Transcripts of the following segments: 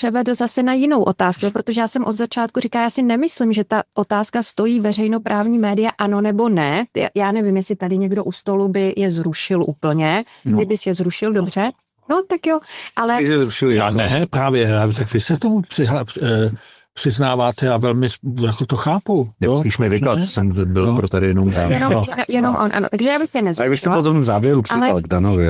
převedl zase na jinou otázku, protože já jsem od začátku říkala, já si nemyslím, že ta otázka stojí veřejnoprávní média ano nebo ne. Já nevím, jestli tady někdo u stolu by je zrušil úplně. Kdybys je zrušil, dobře. No tak jo, ale... Já ne, právě, tak vy se tomu přiznáváte a velmi jako to chápu. Když mi vyklad, jsem byl pro tady jenom on, ano, takže já bych je nezrušila. A bych se potom v závěru připal k Danovi.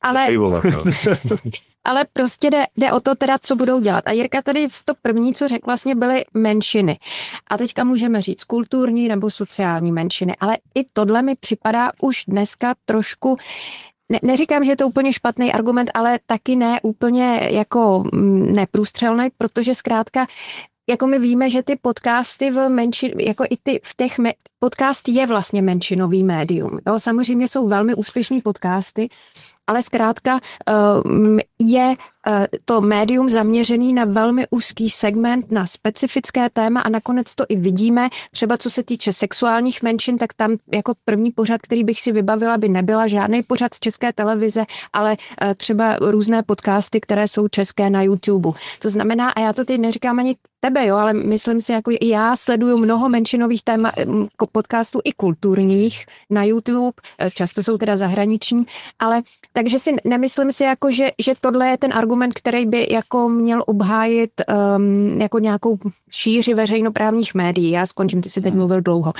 Ale prostě jde o to teda, co budou dělat. A Jirka tady v to první, co řekl, vlastně byly menšiny. A teďka můžeme říct kulturní nebo sociální menšiny. Ale i tohle mi připadá už dneska trošku... Neříkám, že je to úplně špatný argument, ale taky ne úplně jako neprůstřelný, protože zkrátka jako my víme, že ty podcasty jako i ty podcast je vlastně menšinový médium. Jo? Samozřejmě jsou velmi úspěšný podcasty, ale zkrátka je to médium zaměřený na velmi úzký segment, na specifické téma a nakonec to i vidíme. Třeba co se týče sexuálních menšin, tak tam jako první pořad, který bych si vybavila, by nebyla žádný pořad z České televize, ale třeba různé podcasty, které jsou české na YouTube. To znamená, a já to teď neříkám ani tebe, jo, ale myslím si, jako i já sleduju mnoho menšinových témat, podcastů i kulturních na YouTube, často jsou teda zahraniční, ale takže si nemyslím si, jako, že tohle je ten argument, který by jako měl obhájit jako nějakou šíři veřejnoprávních médií. Já skončím, ty si teď mluvil dlouho.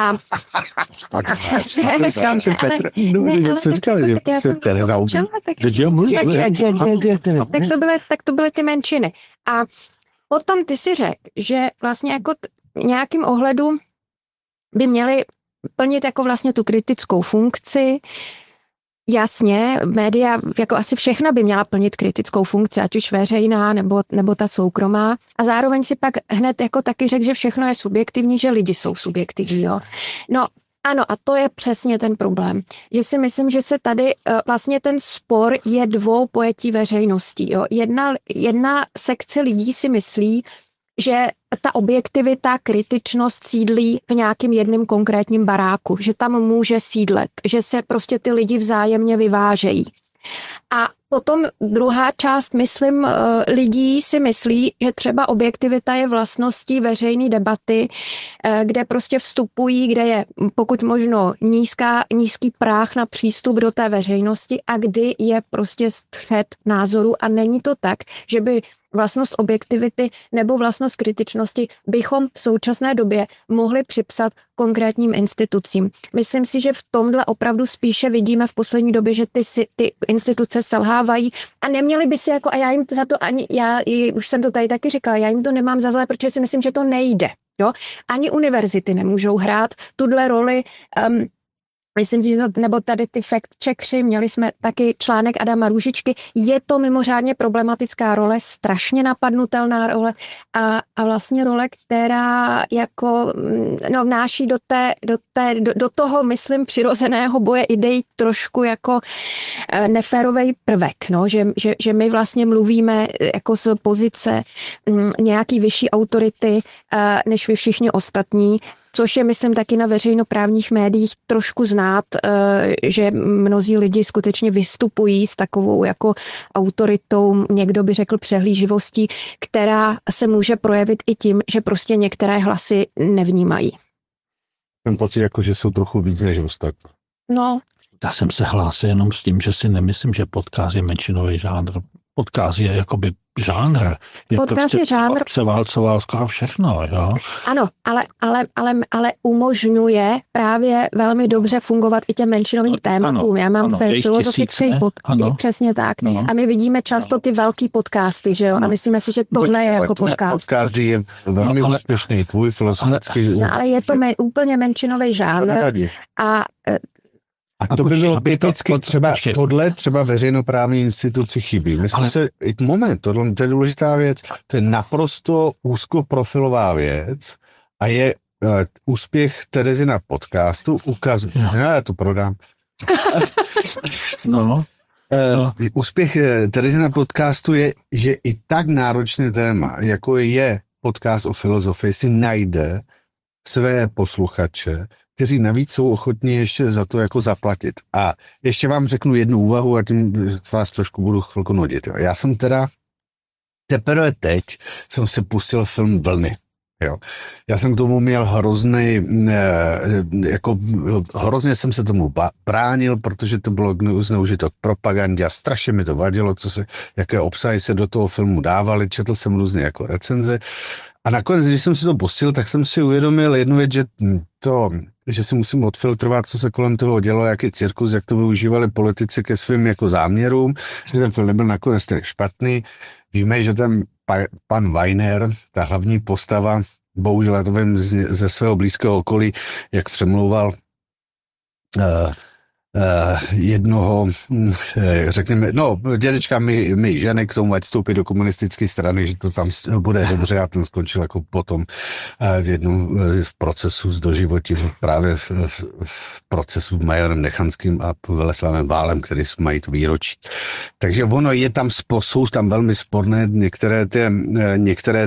Tak to byly ty menšiny. A potom ty si řekl, že vlastně jako nějakým ohledu by měly plnit jako vlastně tu kritickou funkci. Jasně, média, jako asi všechna by měla plnit kritickou funkci, ať už veřejná nebo ta soukromá. A zároveň si pak hned jako taky řekl, že všechno je subjektivní, že lidi jsou subjektivní. Jo? No ano, a to je přesně ten problém. Že si myslím, že se tady vlastně ten spor je dvou pojetí veřejností. Jo? Jedna sekce lidí si myslí, že ta objektivita, kritičnost sídlí v nějakým jednom konkrétním baráku, že tam může sídlet, že se prostě ty lidi vzájemně vyvážejí. A potom druhá část, myslím, lidí si myslí, že třeba objektivita je vlastností veřejné debaty, kde prostě vstupují, kde je pokud možno nízký práh na přístup do té veřejnosti a kdy je prostě střet názoru a není to tak, že by vlastnost objektivity nebo vlastnost kritičnosti bychom v současné době mohli připsat konkrétním institucím. Myslím si, že v tomhle opravdu spíše vidíme v poslední době, že ty instituce selhávají a neměli by si jako, a já jim za to ani, už jsem to tady taky říkala, já jim to nemám za zlé, protože si myslím, že to nejde. Jo? Ani univerzity nemůžou hrát tuhle roli. Myslím si, že to, nebo tady ty fact-checkři, měli jsme taky článek Adama Růžičky, je to mimořádně problematická role, strašně napadnutelná role a vlastně role, která jako vnáší do toho, myslím, přirozeného boje idej trošku jako neférovej prvek, no, že my vlastně mluvíme jako z pozice nějaký vyšší autority než vy všichni ostatní, což je, myslím, taky na veřejnoprávních médiích trošku znát, že mnozí lidi skutečně vystupují s takovou jako autoritou, někdo by řekl přehlíživostí, která se může projevit i tím, že prostě některé hlasy nevnímají. Mám pocit, jako, že jsou trochu víc než ostatní. No. Já jsem se hlásil jenom s tím, že si nemyslím, že podcast je menšinový žánr. Podcast je jakoby žánr. Podcast je žánr. Převálcoval skoro všechno, jo? Ano, ale umožňuje právě velmi dobře fungovat i těm menšinovým tématům. Já mám filozofický podcast, přesně tak. No. A my vidíme často ty velký podcasty, že jo? A myslíme si, že tohle je jako podcast. Podcast je velmi úspěšný, tvůj filozofický. No, ale je to úplně menšinový žánr. A to by bylo typicky třeba veřejnoprávní instituci chybí. Tohle je důležitá věc, to je naprosto úzkoprofilová věc a je úspěch Terezy na podcastu ukazuje. Já to prodám. Úspěch Terezy na podcastu je, že i tak náročné téma, jako je podcast o filozofii, si najde své posluchače, kteří navíc jsou ochotní ještě za to jako zaplatit. A ještě vám řeknu jednu úvahu a tím vás trošku budu chvilku nudit. Jo. Já jsem teda teprve teď jsem si pustil film Vlny. Jo. Já jsem k tomu měl hrozně jsem se tomu bránil, protože to bylo zneužito k propagandě a strašně mi to vadilo, jaké obsahy se do toho filmu dávaly, četl jsem různě jako recenze a nakonec, když jsem si to pustil, tak jsem si uvědomil jednu věc, že si musím odfiltrovat, co se kolem toho dělo, jaký cirkus, jak to využívali politici ke svým jako záměrům, že ten film nebyl nakonec tak špatný. Víme, že ten pan Weiner, ta hlavní postava, bohužel já to vím ze svého blízkého okolí, jak přemlouval jednoho, řekněme, dědečka mi ženy k tomu, ať vstoupí do komunistické strany, že to tam bude dobře a ten skončil jako potom v jednom v procesu s doživotí, právě v procesu s majorem Nechanským a Veleslavem Válem, který mají to výročí. Takže ono je tam, jsou tam velmi sporné některé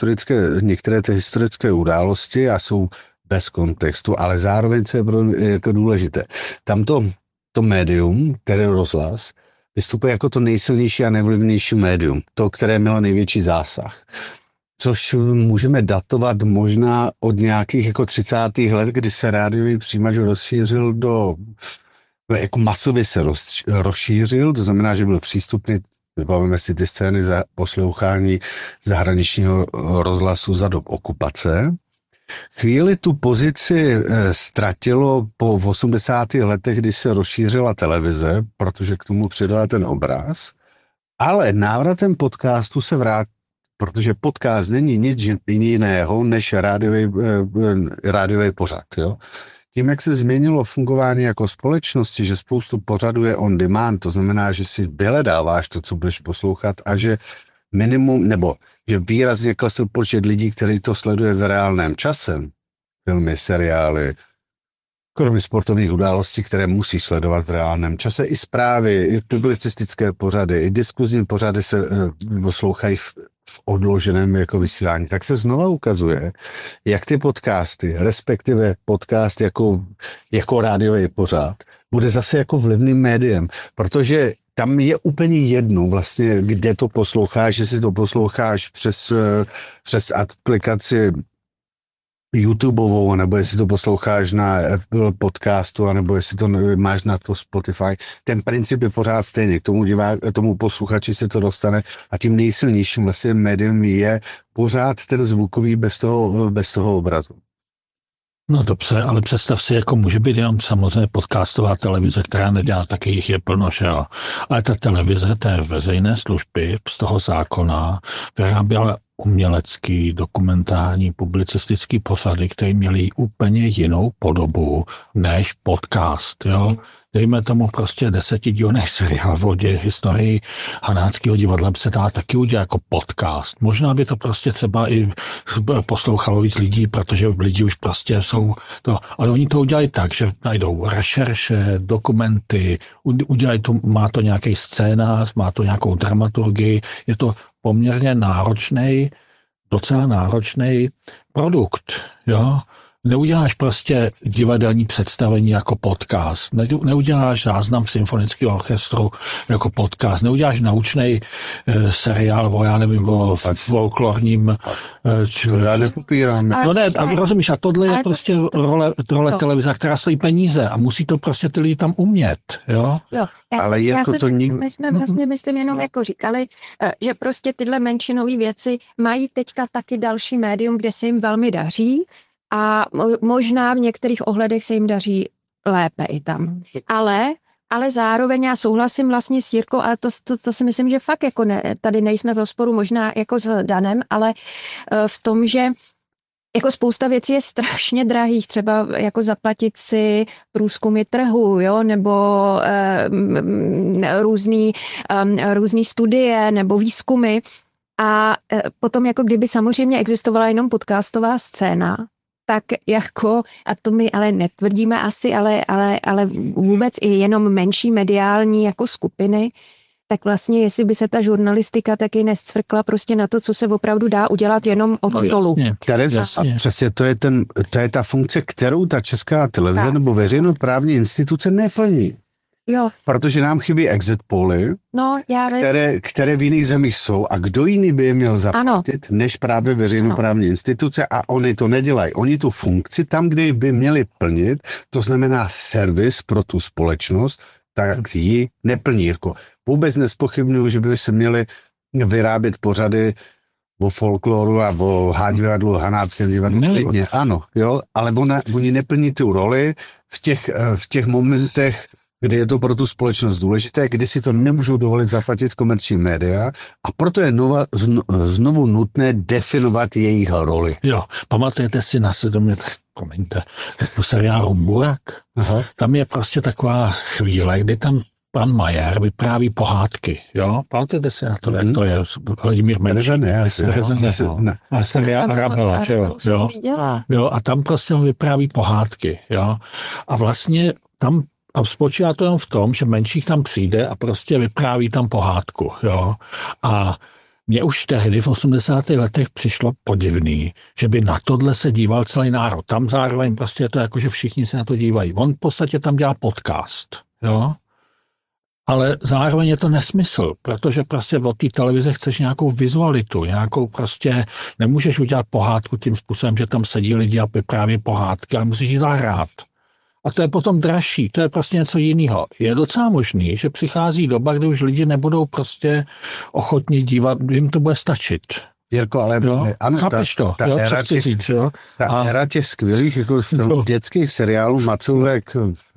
té historické události a jsou bez kontextu, ale zároveň, co je jako důležité, to médium, které rozhlas, vystupuje jako to nejsilnější a nejvlivnější médium, to, které mělo největší zásah. Což můžeme datovat možná od nějakých jako 30. let, kdy se rádiový přijímač rozšířil jako masově se rozšířil, to znamená, že byl přístupný, vybavíme si ty scény za poslouchání zahraničního rozhlasu za dob okupace. Chvíli tu pozici ztratilo po 80. letech, kdy se rozšířila televize, protože k tomu přidala ten obraz, ale návratem podcastu se protože podcast není nic jiného než rádiový pořad. Jo? Tím, jak se změnilo fungování jako společnosti, že spoustu pořadů je on demand, to znamená, že si vyhledáváš to, co budeš poslouchat a že minimum, nebo že výrazně klesl počet lidí, kteří to sleduje v reálném čase, filmy, seriály, kromě sportovních událostí, které musí sledovat v reálném čase, i zprávy, i publicistické pořady, i diskuzní pořady se poslouchají v odloženém jako vysílání, tak se znova ukazuje, jak ty podcasty, respektive podcast jako rádiový pořad, bude zase jako vlivným médiem, protože tam je úplně jedno vlastně, kde to posloucháš, jestli to posloucháš přes aplikaci YouTubeovou, nebo jestli to posloucháš na Apple podcastu, nebo jestli to máš na to Spotify. Ten princip je pořád stejný. K tomu posluchači se to dostane a tím nejsilnějším vlastně médiem je pořád ten zvukový bez toho obrazu. No dobře, ale představ si, jako může být jenom samozřejmě podcastová televize, která nedělá, taky jich je plno, že jo. Ale ta televize té veřejné služby z toho zákona vyráběla umělecký, dokumentární, publicistický pořady, které měly úplně jinou podobu než podcast, jo. Dejme tomu prostě 10dílný seriál o historii Hanáckého divadla by se dá taky udělat jako podcast. Možná by to prostě třeba i poslouchalo víc lidí, protože lidi už prostě jsou to, ale oni to udělají tak, že najdou rešerše, dokumenty, udělají to, má to nějaký scénář, má to nějakou dramaturgii, je to poměrně docela náročný produkt, jo. Neuděláš prostě divadelní představení jako podcast, neuděláš záznam v symfonického orchestru jako podcast, neuděláš naučný seriál o folklorním... já nepopírám. No ne, rozumíš, a tohle je prostě role televize, která stojí peníze a musí to prostě ty lidi tam umět, jo? Ale jako to nikdo... My jsme vlastně, myslím, jenom jako říkali, že prostě tyhle menšinové věci mají teďka taky další médium, kde se jim velmi daří, a možná v některých ohledech se jim daří lépe i tam. Ale zároveň já souhlasím vlastně s Jirkou, ale to si myslím, že fakt jako tady nejsme v rozporu možná jako s Danem, ale v tom, že jako spousta věcí je strašně drahých, třeba jako zaplatit si průzkumy trhu, jo, nebo různý studie nebo výzkumy. A potom jako kdyby samozřejmě existovala jenom podcastová scéna, tak jako, a to my ale netvrdíme asi, ale vůbec i jenom menší mediální jako skupiny, tak vlastně jestli by se ta žurnalistika taky nescvrkla prostě na to, co se opravdu dá udělat jenom od stolu. A přesně to je ta funkce, kterou ta Česká televize nebo veřejnoprávní instituce neplní. Jo. Protože nám chybí exit poly, No, já které v jiných zemích jsou. A kdo jiný by je měl zaplatit, než právě veřejnoprávní instituce, a oni to nedělají. Oni tu funkci tam, kde by měli plnit, to znamená servis pro tu společnost, tak ji neplní. Jirko, vůbec nespochybnuju, že by se měli vyrábět pořady o folkloru a o divadlu, hanáckém divadlu. Ano, jo, ale oni neplní tu roli v těch momentech, kdy je to pro tu společnost důležité, kdy si to nemůžou dovolit zaplatit komerční média, a proto je znovu nutné definovat jejich roli. Jo, pamatujete si na svědomě, tak promiňte, po seriálu Burak, tam je prostě taková chvíle, kdy tam pan Majer vypráví pohádky, jo? Pamatujete si na to, jak to je? Vladimír Menšík. A seriál Arabela, jo? A tam prostě on vypráví pohádky, jo? A vlastně tam a spočívá to jenom v tom, že Menšík tam přijde a prostě vypráví tam pohádku, jo? A mně už tehdy v 80. letech přišlo podivný, že by na tohle se díval celý národ. Tam zároveň prostě je to jako, že všichni se na to dívají. On v podstatě tam dělá podcast, jo? Ale zároveň je to nesmysl, protože prostě od té televize chceš nějakou vizualitu, nějakou prostě, nemůžeš udělat pohádku tím způsobem, že tam sedí lidi a vypráví pohádky, ale musíš ji zahrát. A to je potom dražší, to je prostě něco jiného. Je docela možný, že přichází doba, kdy už lidi nebudou prostě ochotní dívat, jim to bude stačit. Jirko, ale ano, ta éra těch skvělých jako dětských seriálů Macourek,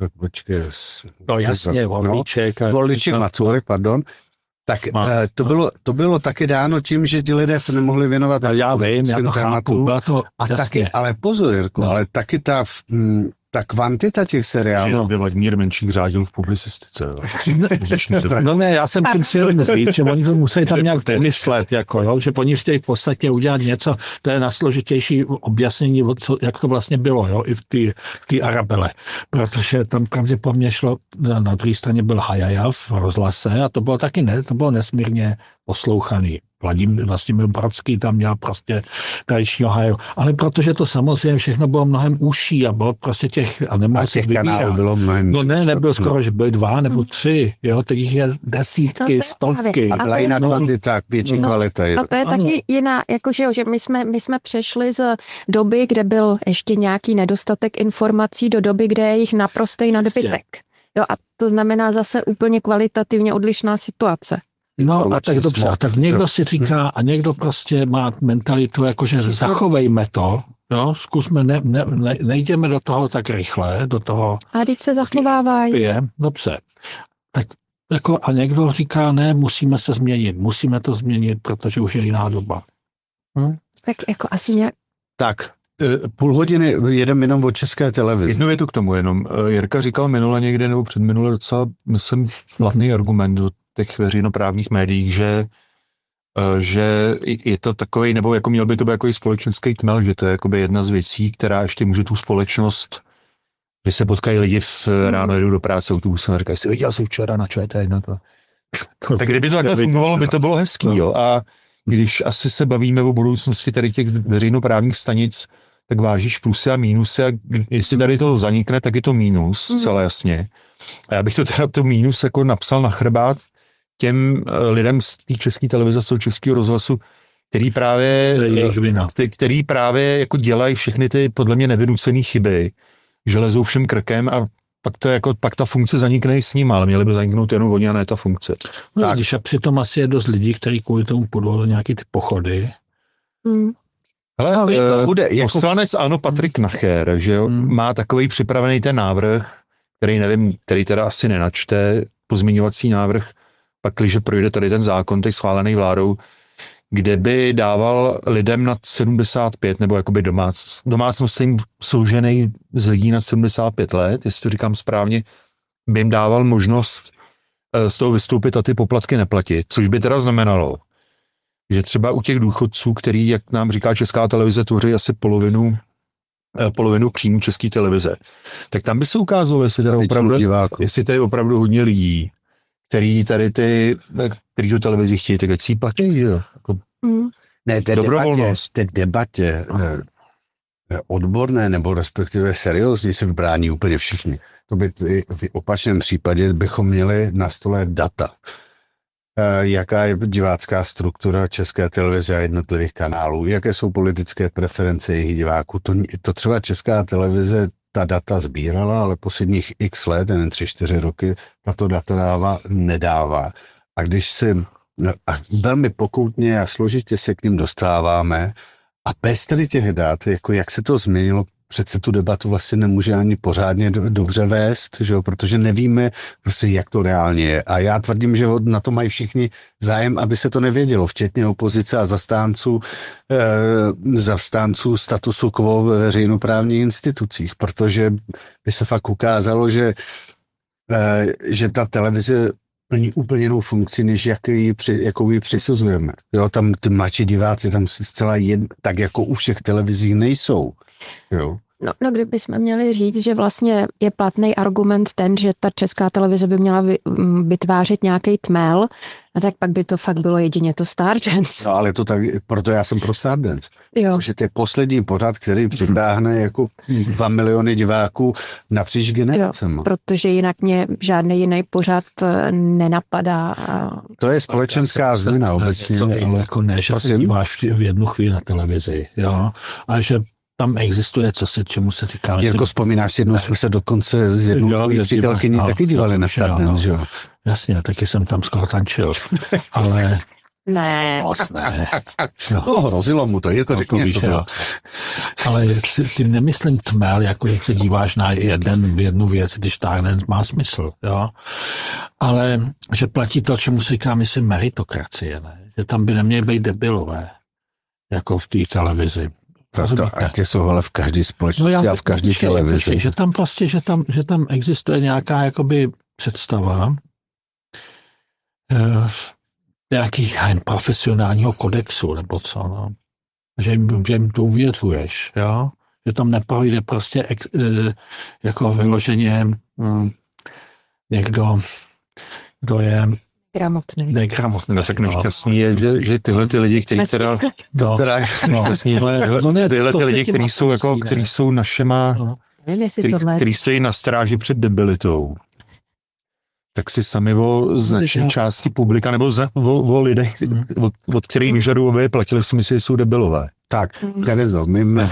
Vorlíček, Macourek, pardon, tak to bylo taky dáno tím, že ti lidé se nemohli věnovat. Já vím, já to chápu. Ale pozor, Jirko, ale taky ta kvantita těch seriálů. Vladimír Menšík řádil v publicistice. No ne, já jsem tím chtěl říct, že oni to musí tam nějak vymyslet, jako, jo, že oni chtějí v podstatě udělat něco, to je nasložitější objasnění, jak to vlastně bylo, jo, i v té Arabele. Protože tam pravděpodobně šlo, na druhé straně byl Hajaja v rozhlase a to bylo taky to bylo nesmírně poslouchaný. Vlastimil Brodský tam měl prostě tradičního Hajaju. Ale protože to samozřejmě všechno bylo mnohem užší a bylo prostě těch kanálů bylo mnohem. No ne, nebylo skoro, že byly 2 nebo 3, jo, teď jich je desítky, stovky. A byla jiná kvantita, větší kvalita. A to je taky jiná, jakože, že my jsme přešli z doby, kde byl ještě nějaký nedostatek informací, do doby, kde je jich naprostej nadbytek. Jo, a to znamená zase úplně kvalitativně odlišná situace. No a tak dobře, a tak někdo si říká a někdo prostě má mentalitu, jakože zachovejme to, jo, zkusme, nejdeme do toho tak rychle, do toho. A teď se zachovávají. Dobře. Tak jako a někdo říká, ne, musíme se změnit, musíme to změnit, protože už je jiná doba. Tak jako asi nějak. Tak, půl hodiny jedeme jenom o České televizi. Jednu větu k tomu jenom. Jirka říkal minule někde, nebo předminule docela, myslím, hlavný argument do těch veřejnoprávních médiích, že je to takovej, nebo jako měl by to být takový společenský tmel, že to je jakoby jedna z věcí, která ještě může tu společnost, že se potkají lidi ráno jedou do práce autobusem a říkají si, viděl jsi včera na ČT1 to. Tak kdyby to takhle fungovalo, by to bylo hezký, jo. A když asi se bavíme o budoucnosti tady těch veřejnoprávních stanic, tak vážíš plusy a mínusy a jestli tady to zanikne, tak je to mínus, celé jasně. A já bych to teda to mínus jako napsal na chrbát těm lidem z té České televize, z toho Českého rozhlasu, který právě jako dělají všechny ty podle mě nevynucené chyby, že lezou všem krkem a pak ta funkce zanikne s ním, ale měli by zaniknout jenom oni a ne ta funkce. No, když a přitom asi je dost lidí, kteří kvůli tomu půjdou nějaký ty pochody. Hele, poslanec ANO Patrik Nacher, že jo, má takový připravený ten návrh, který nevím, který teda asi nenačte, pozměňovací návrh, pakliže projde tady ten zákon, teď schválený vládou, kde by dával lidem nad 75, nebo jakoby domácnostem složený z lidí nad 75 let, jestli to říkám správně, by jim dával možnost z toho vystoupit a ty poplatky neplatit, což by teda znamenalo, že třeba u těch důchodců, který, jak nám říká Česká televize, tvoří asi polovinu příjmu České televize, tak tam by se ukázalo, jestli to je opravdu hodně lidí, který tu televizi chtějí, tak ať si ji platí, jo. Ne, té debatě odborné nebo respektive seriózně se vybrání úplně všichni. To by v opačném případě bychom měli na stole data. Jaká je divácká struktura České televize a jednotlivých kanálů, jaké jsou politické preference jejich diváků. To třeba Česká televize ta data sbírala, ale posledních x let, jen 3-4 roky, tato data nedává. A když velmi pokoutně a složitě se k ním dostáváme a bez tady těch dat, jako jak se to změnilo, přece tu debatu vlastně nemůže ani pořádně dobře vést, že jo? Protože nevíme prostě, jak to reálně je. A já tvrdím, že na to mají všichni zájem, aby se to nevědělo, včetně opozice a zastánců statusu quo ve veřejnoprávních institucích, protože by se fakt ukázalo, že ta televize plní úplně jinou funkci, než jakou ji přisuzujeme. Jo, tam ty mladší diváci tam zcela tak jako u všech televizí nejsou. Jo. No, kdybychom měli říct, že vlastně je platný argument ten, že ta Česká televize by měla vytvářet nějaký tmel, a tak pak by to fakt bylo jedině to Stardance. No, ale to tak, proto já jsem pro Stardance. Jo. Protože to je poslední pořad, který přitáhne jako 2 miliony diváků napříč generacemi. Protože jinak mě žádný jiný pořad nenapadá. To je společenská změna obecně. Ale jako ne, že se díváš v jednu chvíli na televizi, jo, a že tam existuje, čemu se říká. Jirko, vzpomínáš si, jednou jsme se dokonce s jednou přítelkyní taky dívali na Stardance, že jo? Jasně, taky jsem tam skoro tančil, ale... Ne. Hrozilo mu to, Jirko, řekni to. Ale tím nemyslím tmel, jako že se díváš na jednu věc, když Stardance má smysl, jo? Ale že platí to, čemu se říká, myslím, meritokracie, ne? Že tam by neměly být debilové, jako v té televizi. To jsou ale v každé společnosti a v každé televizi. Že tam prostě, že tam existuje nějaká jakoby představa nějaký profesionálního kodexu, nebo co, no. Že jim to uvěřuješ, jo? Že tam neprojde prostě jako vyloženě někdo, kdo je negramotný. Tak nešťastný je, že tyhle ty lidi, kteří teda... Tyhle ty lidi, kteří jsou našema... Kteří stojí na stráži před debilitou, tak si sami o značné části publika nebo o lidech, od kterých vyžadují, aby platili, si myslí, že jsou debilové. Tak, Terezo,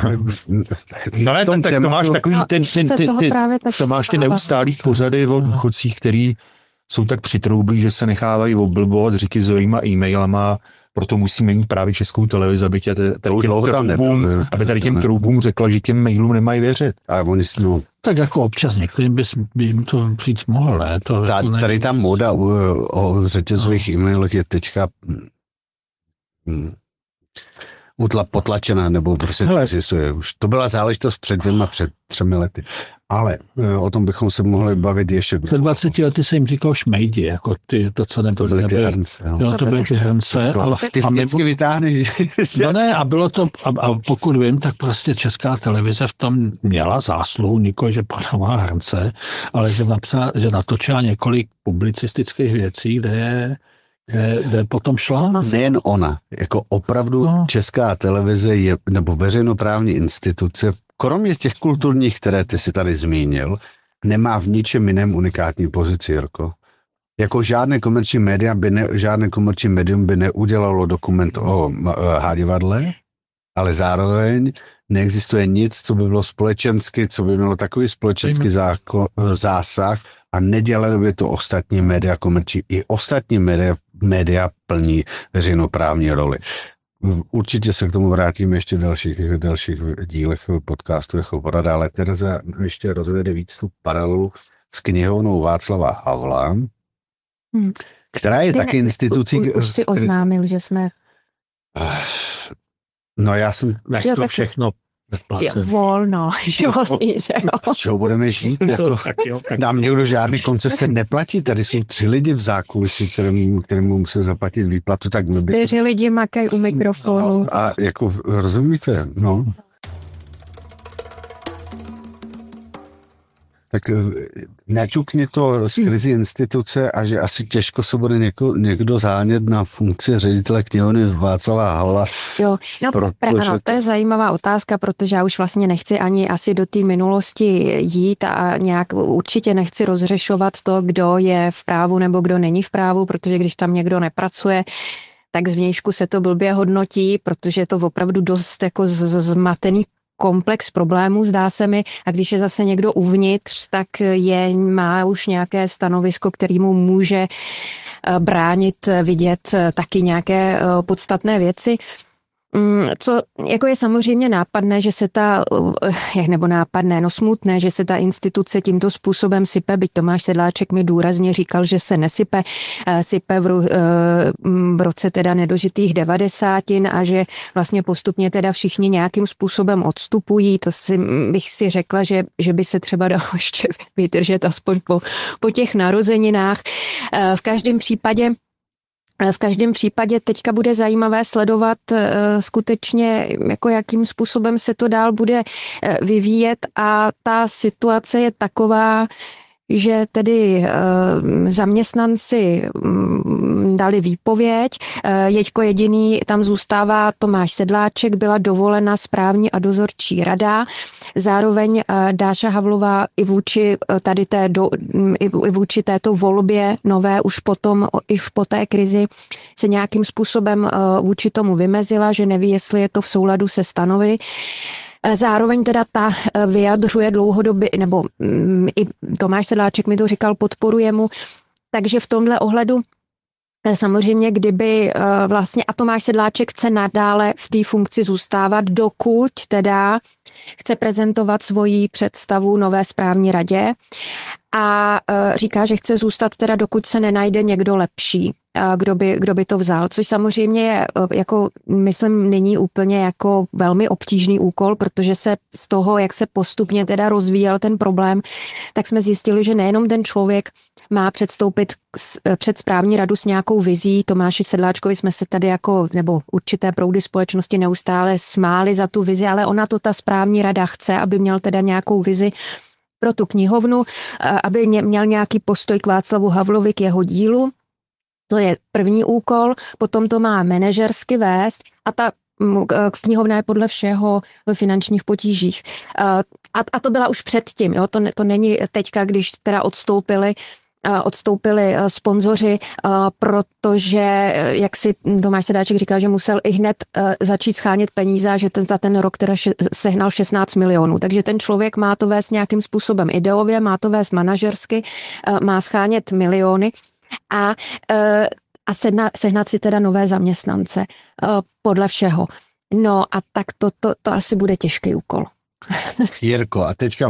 tak to máš takový to máš ty neustálý pořady o důchodcích, který jsou tak přitroubí, že se nechávají oblbovat řetězovýma e-mailama, proto musíme mít právě Českou televizi, aby tady těm troubům řekla, že těm mailům nemají věřit. Tak jako občas některým by jim to říct mohl, ne? Tady ta móda o řetězových e-mailech je teďka potlačená, nebo prostě existuje. Už to byla záležitost před 3 lety. Ale o tom bychom se mohli bavit ještě. Před 20 lety se jim říkal šmejdi, jako to, co to byly ty hrnce. To byly ty hrnce. Ale ty vždycky vytáhneš. No ne, a bylo to, a pokud vím, tak prostě Česká televize v tom měla zásluhu, nikoli, že prodává hrnce, ale že natočila několik publicistických věcí, kde potom šla. Nejen ona, jako opravdu Česká televize je, nebo veřejnoprávní instituce, kromě těch kulturních, které ty si tady zmínil, nemá v ničem jiném unikátní pozici, Jirko. Jako žádné komerční médium by neudělalo dokument o hádivadle, ale zároveň neexistuje nic, co by bylo společensky, co by mělo takový společenský zásah a nedělali by to ostatní média komerční. I ostatní média plní veřejnoprávní roli. Určitě se k tomu vrátíme ještě v dalších dílech podcastu jako porada, ale Tereza ještě rozvede víc tu paralelu s knihovnou Václava Havla, která je taky institucí... Už si oznámil, že jsme... No já jsem... to všechno volno, životní, že jo. Čeho budeme žít? Nám někdo žádný koncese neplatí. Tady jsou 3 lidi v zákulisí, kterému musí zaplatit výplatu. Tak 4 lidi makají u mikrofonu. A jako rozumíte, no. Tak naťukně to z krizi instituce a že asi těžko se bude někdo zánět na funkci ředitele knihovny Václava Havla. Jo, ano, to je zajímavá otázka, protože já už vlastně nechci ani asi do té minulosti jít a nějak určitě nechci rozřešovat to, kdo je v právu nebo kdo není v právu, protože když tam někdo nepracuje, tak zvnějšku se to blbě hodnotí, protože je to opravdu dost jako zmatený komplex problémů, zdá se mi, a když je zase někdo uvnitř, tak má už nějaké stanovisko, který mu může bránit vidět taky nějaké podstatné věci. Co jako je samozřejmě nápadné, že se smutné, že se ta instituce tímto způsobem sype, byť Tomáš Sedláček mi důrazně říkal, že se nesype, sype v roce teda nedožitých 90 a že vlastně postupně teda všichni nějakým způsobem odstupují, bych si řekla, že by se třeba dalo ještě vydržet aspoň po těch narozeninách. V každém případě teďka bude zajímavé sledovat skutečně, jako jakým způsobem se to dál bude vyvíjet a ta situace je taková, že tedy zaměstnanci dali výpověď, Jeďko jediný tam zůstává Tomáš Sedláček, byla dovolena správní a dozorčí rada, zároveň Dáša Havlová i vůči této volbě nové už po té krizi se nějakým způsobem vůči tomu vymezila, že neví, jestli je to v souladu se stanovy. Zároveň teda ta vyjadřuje dlouhodobě, nebo i Tomáš Sedláček mi to říkal, podporuje mu, takže v tomhle ohledu samozřejmě, kdyby vlastně, a Tomáš Sedláček chce nadále v té funkci zůstávat, dokud teda chce prezentovat svoji představu nové správní radě a říká, že chce zůstat teda, dokud se nenajde někdo lepší, kdo by to vzal, což samozřejmě je, jako myslím, není úplně jako velmi obtížný úkol, protože se z toho, jak se postupně teda rozvíjel ten problém, tak jsme zjistili, že nejenom ten člověk má předstoupit před správní radu s nějakou vizí. Tomáši Sedláčkovi jsme se tady nebo určité proudy společnosti neustále smáli za tu vizi, ale ona to ta správní rada chce, aby měl teda nějakou vizi pro tu knihovnu, aby měl nějaký postoj k Václavu Havlovi, k jeho dílu. To je první úkol, potom to má manažersky vést a ta knihovna je podle všeho ve finančních potížích. A to byla už předtím, jo? To není teďka, když teda odstoupili sponzoři, protože, jak si Tomáš Sedáček říkal, že musel i hned začít schánět peníze a že za ten rok teda sehnal 16 milionů. Takže ten člověk má to vést nějakým způsobem ideově, má to vést manažersky, má schánět miliony a sehnat si teda nové zaměstnance podle všeho. No a tak to asi bude těžký úkol. Jirko, a teďka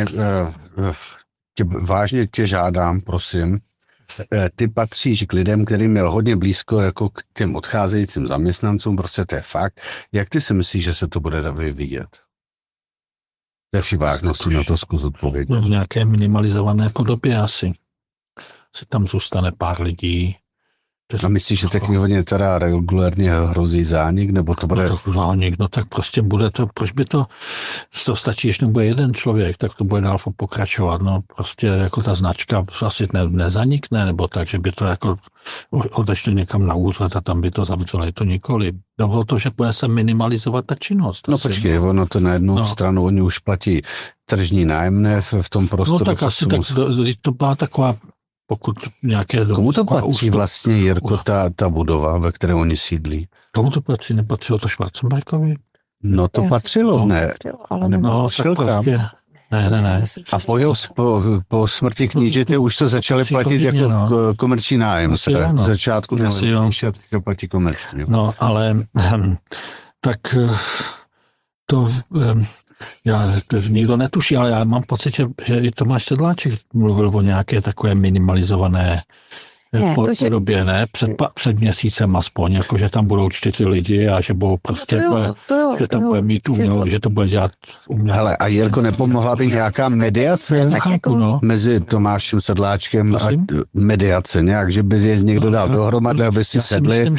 vážně tě žádám, prosím, ty patříš k lidem, kterým měl hodně blízko jako k těm odcházejícím zaměstnancům, prostě to je fakt. Jak ty si myslíš, že se to bude vyvíjet? To je vši vážnosti na to zkus odpovědět. V nějaké minimalizované podobě asi. Se tam zůstane pár lidí. A myslíš, že knihovně teda regulérně hrozí zánik, nebo to bude... Zánik, no tak prostě bude to, proč by to stačí, ještě bude jeden člověk, tak to bude dál pokračovat, no prostě jako ta značka asi nezanikne, nebo tak, že by to jako odešli někam na úřad a tam by to zavřeli, to nikoli. Dovolil to, že bude se minimalizovat ta činnost. No počkej, ono to na jednu stranu, oni už platí tržní nájemné v tom prostoru. No tak asi to byla taková pokud nějaké... Komu to patří vlastně, Jirko, ta budova, ve které oni sídlí? Komu to patří? Nepatřilo to Schwarzenbergovi? No to patřilo, ne. No, ne. A po smrti knížete už to začali platit jako komerční nájem. V začátku teďka platí komerční. No, ale tak to... nikdo netuší, ale já mám pocit, že i Tomáš Sedláček mluvil o nějaké takové minimalizované podobě, ne? Před měsícem aspoň, jako že tam budou 4 lidi a že budou prostě, že tam bude mít umělé, že to bude dělat umělé. Hele, a Jirko, nepomohla by nějaká mediace mezi Tomášem Sedláčkem a mediace nějak, že by je někdo dal dohromady, aby si sedli? Myslím, že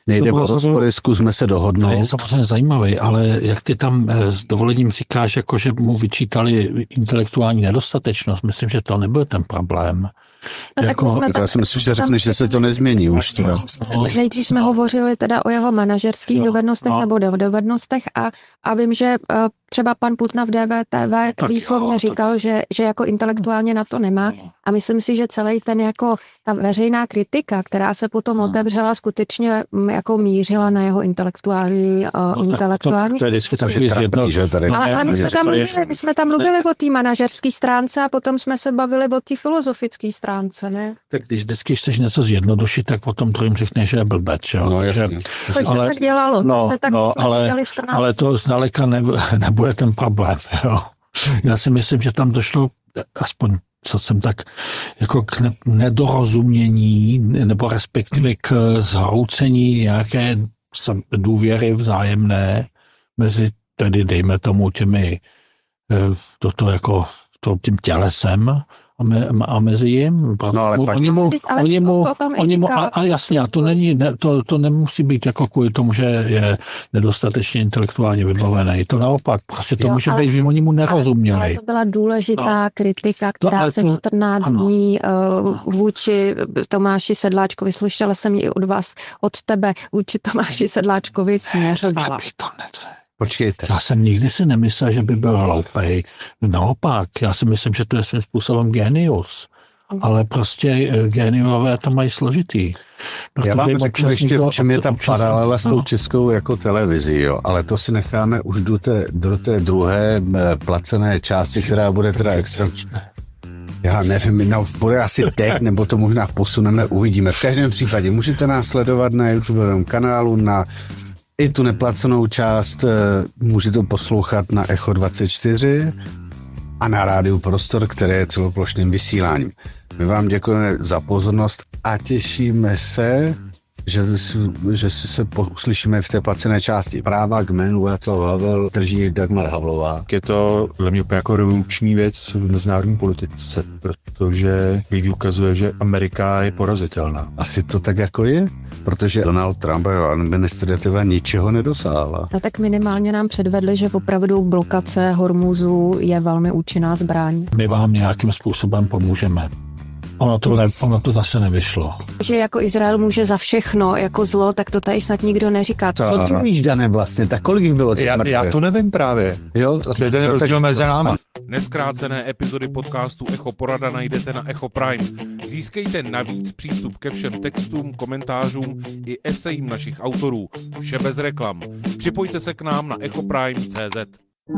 nejde o rozpory, zkusme se dohodnout. Je samozřejmě zajímavý, ale jak ty tam s dovolením říkáš, jako že mu vyčítali intelektuální nedostatečnost, myslím, že to nebyl ten problém. Já si myslím, že řekneš, že se to nezmění už teda. Nejdřív jsme hovořili teda o jeho manažerských dovednostech nebo dovednostech a vím, že třeba pan Putna v DVTV výslovně říkal, že jako intelektuálně na to nemá a myslím si, že celý ten jako ta veřejná kritika, která se potom otevřela, skutečně jako mířila na jeho intelektuální To je vždycky takový jedno, že tady. Ale my jsme tam mluvili o té manažerské stránce a potom jsme se bavili o té filozofické stránce, ne? Tak když vždycky chceš něco zjednodušit, tak potom druhým řekneš, že je blbec, jo. No, jasně. Což se tak dělalo. Ale to zdaleka nebude ten problém, jo. Já si myslím, že tam došlo, aspoň co jsem tak, jako k nedorozumění, nebo respektive k zhroucení nějaké důvěry vzájemné mezi, tedy dejme tomu těmi, tím tělesem a mezi jim. No, ale oni mu, a jasně, a to není, to nemusí být jako kvůli tomu, že je nedostatečně intelektuálně vybavený. To naopak, prostě to může být, že oni mu nerozuměli. Ale to byla důležitá kritika, která se 14 dní vůči Tomáši Sedláčkovi, slyšela jsem ji od tebe, vůči Tomáši Sedláčkovi směřovala. Počkejte. Já jsem nikdy si nemyslel, že by byl hloupej. Naopak, já si myslím, že to je svým způsobem génius. Ale prostě géniové to mají složitý. Já vám řeknu ještě, v čem je ta paralela s tou českou jako televizí, jo. Ale to si necháme už do té druhé placené části, která bude teda extra. Já nevím, bude asi teď, nebo to možná posuneme, uvidíme. V každém případě můžete nás sledovat na YouTubeovém kanálu, na i tu neplacenou část můžete poslouchat na Echo 24 a na Rádiu Prostor, které je celoplošným vysíláním. My vám děkujeme za pozornost a těšíme se, že se uslyšíme v té placené části. Práva k jménu Václav Havel drží Dagmar Havlová. Je to dla mě úplně jako revoluční věc v mezinárodní politice, protože ukazuje, že Amerika je porazitelná. Asi to tak jako je, protože Donald Trump a jeho administrativa ničeho nedosáhla. No tak minimálně nám předvedli, že opravdu blokace Hormuzu je velmi účinná zbraň. My vám nějakým způsobem pomůžeme. Ono to zase nevyšlo. Že jako Izrael může za všechno, jako zlo, tak to tady snad nikdo neříká. Co ty víš, Dané, vlastně? Tak kolik jich bylo? Já to nevím právě. Jo? To je ten rozdíl mezi námi. Neskrácené epizody podcastu Echo Porada najdete na Echo Prime. Získejte navíc přístup ke všem textům, komentářům i esejím našich autorů. Vše bez reklam. Připojte se k nám na echoprime.cz.